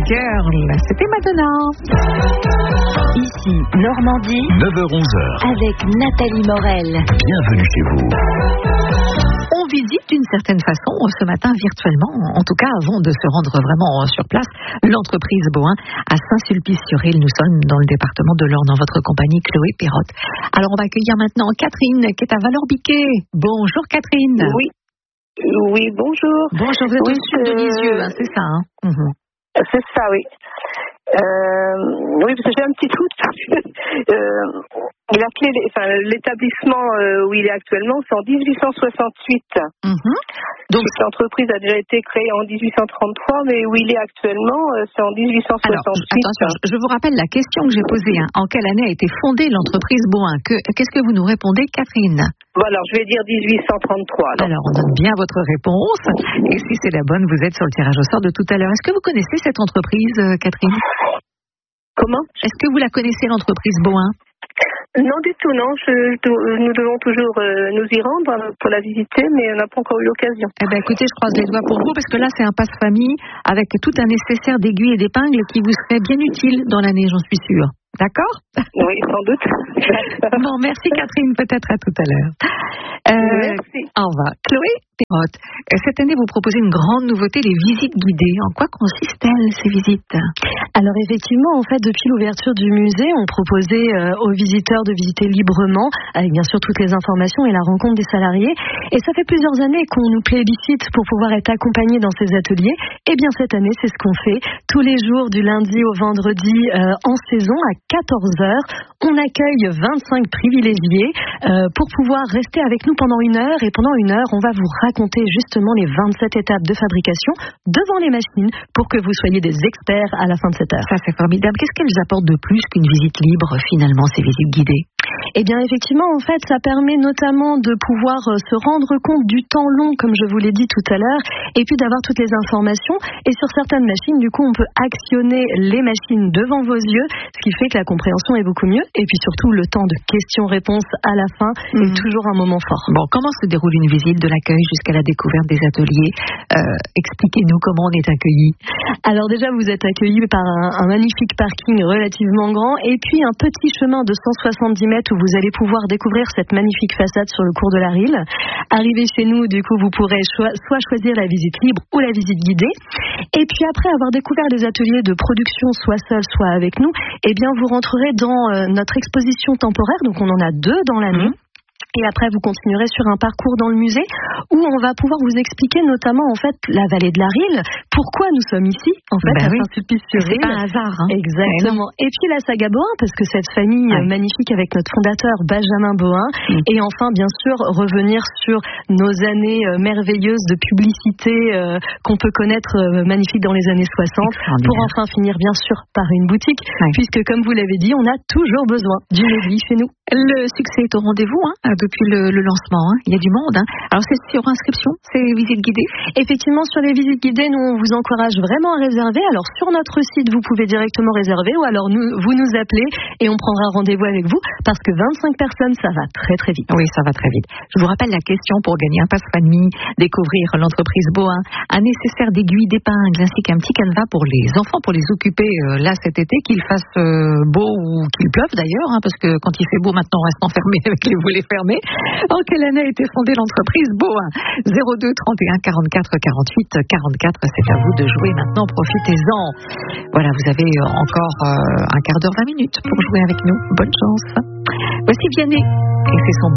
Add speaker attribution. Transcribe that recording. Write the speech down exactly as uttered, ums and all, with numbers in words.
Speaker 1: Girl, c'était Madonna.
Speaker 2: Ici, Normandie,
Speaker 3: neuf heures onze heures.
Speaker 2: avec Nathalie Morel.
Speaker 3: Bienvenue chez vous.
Speaker 1: On visite d'une certaine façon ce matin virtuellement, en tout cas avant de se rendre vraiment sur place, l'entreprise Boin à Saint-Sulpice-sur-Île. Nous sommes dans le département de l'Orne, en votre compagnie, Chloé Perrotte. Alors on va accueillir maintenant Catherine qui est à Valorbiquet. Bonjour Catherine.
Speaker 4: Oui, oui, bonjour.
Speaker 1: Bonjour, vous êtes
Speaker 4: Oui,
Speaker 1: au sud de
Speaker 4: euh,
Speaker 1: Lisieux, hein, c'est ça hein. Mhm.
Speaker 4: C'est ça, oui. Euh, oui, parce que j'ai un petit doute. euh, la clé, enfin, l'établissement euh, où il est actuellement, c'est en dix-huit cent soixante-huit.
Speaker 1: Mhm. Donc
Speaker 4: Toute l'entreprise a déjà été créée en dix-huit cent trente-trois, mais où il est actuellement, euh, c'est en dix-huit cent soixante-huit.
Speaker 1: Alors, attention, je vous rappelle la question que j'ai posée. Hein. En quelle année a été fondée l'entreprise Boin? Que, Qu'est-ce que vous nous répondez, Catherine?
Speaker 4: Bon, alors, je vais dire dix-huit cent trente-trois. Alors,
Speaker 1: Alors, on donne bien votre réponse. Et si c'est la bonne, vous êtes sur le tirage au sort de tout à l'heure. Est-ce que vous connaissez cette entreprise, euh, Catherine?
Speaker 4: comment?
Speaker 1: Est-ce que vous la connaissez, l'entreprise Boin?
Speaker 4: Non, du tout, non. Je, je- nous devons toujours euh, nous y rendre euh, pour la visiter, mais on n'a pas encore eu l'occasion.
Speaker 1: Eh bien, écoutez, je croise les doigts pour vous, parce que là, c'est un passe-famille avec tout un nécessaire d'aiguilles et d'épingles qui vous serait bien utile dans l'année, j'en suis sûre. D'accord?
Speaker 4: Oui, sans doute.
Speaker 1: Bon, merci Catherine, peut-être à tout à l'heure. Euh,
Speaker 4: Merci.
Speaker 1: Au revoir. Chloé Perrotte, euh, cette année, vous proposez une grande nouveauté, les visites guidées. En quoi consistent-elles, ces visites?
Speaker 5: Alors effectivement, en fait, depuis l'ouverture du musée, on proposait euh, aux visiteurs de visiter librement, avec bien sûr toutes les informations et la rencontre des salariés. Et ça fait plusieurs années qu'on nous plébiscite pour pouvoir être accompagnés dans ces ateliers. Et bien cette année, c'est ce qu'on fait. Tous les jours, du lundi au vendredi, euh, en saison, à quatorze heures, on accueille vingt-cinq privilégiés euh, pour pouvoir rester avec nous pendant une heure. Et pendant une heure, on va vous raconter justement les vingt-sept étapes de fabrication devant les machines pour que vous soyez des experts à la fin de cette heure.
Speaker 1: Ça, c'est formidable. Qu'est-ce qu'elles apportent de plus qu'une visite libre, finalement, ces visites guidées?
Speaker 5: Eh bien, effectivement, en fait, ça permet notamment de pouvoir euh, se rendre compte du temps long, comme je vous l'ai dit tout à l'heure, et puis d'avoir toutes les informations. Et sur certaines machines, du coup, on peut actionner les machines devant vos yeux, ce qui fait que la compréhension est beaucoup mieux. Et puis surtout, le temps de questions-réponses à la fin
Speaker 1: Mhm.
Speaker 5: est toujours un moment fort.
Speaker 1: Bon, comment se déroule une visite de l'accueil jusqu'à la découverte des ateliers? Euh, expliquez-nous comment on est accueilli.
Speaker 5: Alors déjà, vous êtes accueillis par un, un magnifique parking relativement grand et puis un petit chemin de cent soixante-dix mètres où vous allez pouvoir découvrir cette magnifique façade sur le cours de la Rille. Arrivé chez nous, du coup, vous pourrez cho- soit choisir la visite libre ou la visite guidée. Et puis après avoir découvert les ateliers de production, soit seul, soit avec nous, eh bien, vous rentrerez dans euh, notre exposition temporaire. Donc, on en a deux dans l'année. Et après, vous continuerez sur un parcours dans le musée où on va pouvoir vous expliquer notamment en fait la vallée de la Rille, pourquoi nous sommes ici en fait
Speaker 1: Ben
Speaker 5: à
Speaker 1: oui.
Speaker 5: Saint-Sulpice-sur-Rille.
Speaker 1: C'est pas un hasard. Hein.
Speaker 5: Exactement. Et puis la saga Boin, parce que cette famille
Speaker 1: Ouais.
Speaker 5: euh, magnifique avec notre fondateur Benjamin Boin.
Speaker 1: Mm.
Speaker 5: Et enfin, bien sûr, revenir sur nos années euh, merveilleuses de publicité euh, qu'on peut connaître euh, magnifiques dans les années soixante.
Speaker 1: Extraordinaire.
Speaker 5: Pour enfin finir, bien sûr, par une boutique,
Speaker 1: Ouais.
Speaker 5: puisque comme vous l'avez dit, on a toujours besoin d'une église chez nous.
Speaker 1: Le succès est au rendez-vous hein, depuis le, le lancement. Hein. Il y a du monde. Hein. Alors, c'est sur inscription, ces visites guidées?
Speaker 5: Effectivement, sur les visites guidées, nous, on vous encourage vraiment à réserver. Alors, sur notre site, vous pouvez directement réserver ou alors nous, vous nous appelez et on prendra rendez-vous avec vous parce que vingt-cinq personnes, ça va très très vite.
Speaker 1: Oui, ça va très vite. Je vous rappelle la question pour gagner un passe-famille, découvrir l'entreprise Boin, un nécessaire d'aiguilles, d'épingles, ainsi qu'un petit canevas pour les enfants, pour les occuper euh, là cet été, qu'il fasse euh, beau ou qu'il pleuve d'ailleurs, hein, parce que quand il fait beau maintenant, on reste enfermé avec les volets fermés. En quelle année a été fondée l'entreprise Boin? zéro deux trente et un quarante-quatre quarante-huit quarante-quatre, c'est à vous de jouer maintenant, profitez-en. Voilà, vous avez encore euh, un quart d'heure, vingt minutes pour jouer avec nous. Bonne chance. Voici Vianney et c'est son